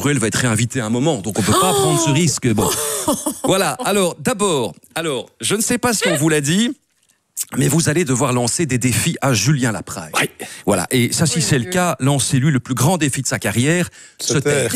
Bruel va être réinvité à un moment, donc on peut pas prendre ce risque. Bon, voilà. Alors d'abord, je ne sais pas si on vous l'a dit, mais vous allez devoir lancer des défis à Julien Lapraille. Oui. Voilà. Et ça, si c'est le cas, lancez-lui le plus grand défi de sa carrière, se taire.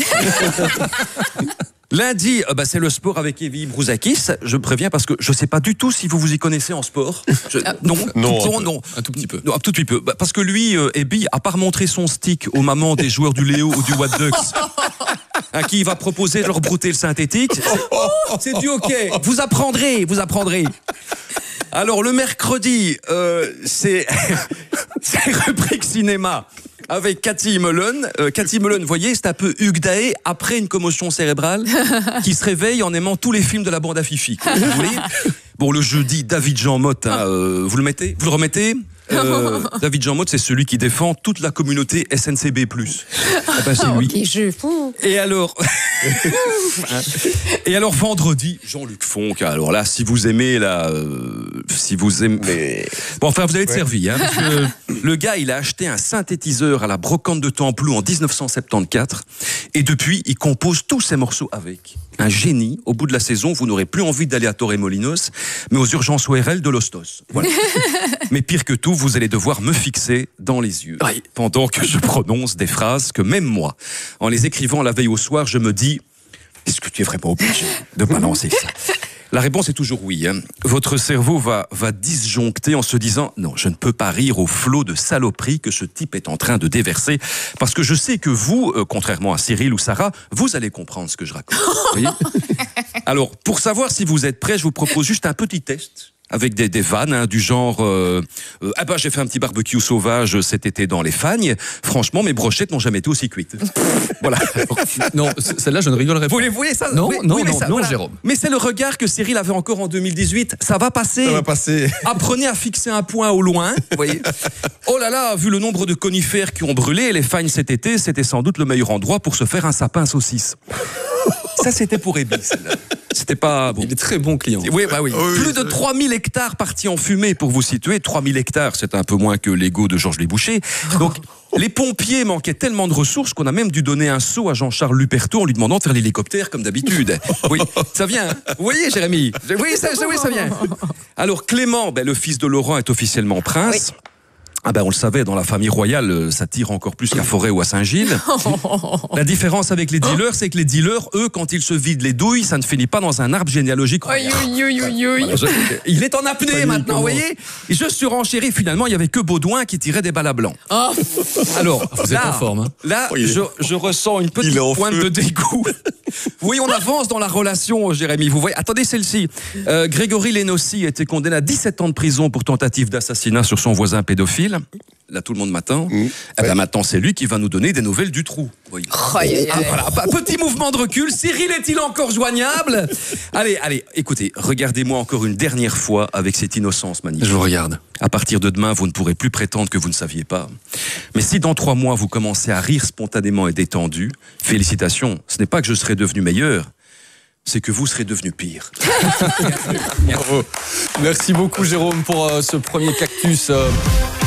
Lundi, c'est le sport avec Evie Brouzakis. Je préviens parce que je ne sais pas du tout si vous vous y connaissez en sport. Non, un tout petit peu. Non, un tout petit peu. Parce que lui, Evie, à part montrer son stick aux mamans des joueurs du Léo ou du What Ducks, à qui il va proposer de leur brouter le synthétique, c'est du hockey. Vous apprendrez. Alors, le mercredi, c'est rubrique cinéma avec Cathy Mullen. Cathy Mullen, vous voyez, c'est un peu Hugues Daé après une commotion cérébrale qui se réveille en aimant tous les films de la bande à Fifi. Vous voyez ? Bon, le jeudi, David Jean Motte, vous le mettez ? Vous le remettez ? David Jean Motte, c'est celui qui défend toute la communauté SNCB+. C'est lui. Okay, je fous. Et alors vendredi, Jean-Luc Fonck. Alors là, si vous aimez bon, enfin, vous allez être servi, parce que le gars, il a acheté un synthétiseur à la brocante de Temploux en 1974, et depuis, il compose tous ses morceaux avec. Un génie. Au bout de la saison, vous n'aurez plus envie d'aller à Torremolinos, mais aux urgences ORL de l'Hostos. Voilà. Mais pire que tout, vous allez devoir me fixer dans les yeux pendant que je prononce des phrases que même moi, en les écrivant la veille au soir, je me dis, est-ce que tu es vraiment obligé de balancer ça ? La réponse est toujours oui. Votre cerveau va disjoncter en se disant « Non, je ne peux pas rire au flot de saloperies que ce type est en train de déverser, parce que je sais que vous, contrairement à Cyril ou Sarah, vous allez comprendre ce que je raconte. » Vous voyez ? Alors, pour savoir si vous êtes prêts, je vous propose juste un petit test avec des vannes du genre j'ai fait un petit barbecue sauvage cet été dans les Fagnes. Franchement, mes brochettes n'ont jamais été aussi cuites. Voilà. Non, celle-là, je ne rigolerai pas. Vous voyez ça ? Non, voilà. Jérôme. Mais c'est le regard que Cyril avait encore en 2018. Ça va passer. Apprenez à fixer un point au loin. Vous voyez ? Oh là là, vu le nombre de conifères qui ont brûlé, les Fagnes cet été, c'était sans doute le meilleur endroit pour se faire un sapin saucisse. Ça, c'était pour Ebi. C'était pas bon. Il est très bon client. Oui. Plus de 3000 hectares partis en fumée, pour vous situer. 3000 hectares, c'est un peu moins que l'ego de Georges Léboucher. Donc, les pompiers manquaient tellement de ressources qu'on a même dû donner un seau à Jean-Charles Luperto en lui demandant de faire l'hélicoptère comme d'habitude. Oui, ça vient. Vous voyez, Jérémy ? Oui, ça vient. Alors, Clément, le fils de Laurent, est officiellement prince. Oui. On le savait, dans la famille royale, ça tire encore plus qu'à Forêt ou à Saint-Gilles. La différence avec les dealers, c'est que les dealers, eux, quand ils se vident les douilles, ça ne finit pas dans un arbre généalogique. Voilà, il est en apnée maintenant, vous voyez ? Et je surenchéris, finalement, il n'y avait que Baudouin qui tirait des balles à blanc. Alors, vous êtes en forme. Là, je ressens une petite pointe de dégoût. Vous voyez, on avance dans la relation, Jérémy. Vous voyez, attendez celle-ci. Grégory Lénossi a été condamné à 17 ans de prison pour tentative d'assassinat sur son voisin pédophile. Là, tout le monde m'attend. Maintenant, c'est lui qui va nous donner des nouvelles du trou. Oui. Voilà. Petit mouvement de recul. Cyril est-il encore joignable ? Allez, écoutez, regardez-moi encore une dernière fois avec cette innocence magnifique. Je vous regarde. À partir de demain, vous ne pourrez plus prétendre que vous ne saviez pas. Mais si dans 3 mois, vous commencez à rire spontanément et détendu, félicitations, ce n'est pas que je serai devenu meilleur, c'est que vous serez devenu pire. Bravo. Merci beaucoup, Jérôme, pour ce premier cactus.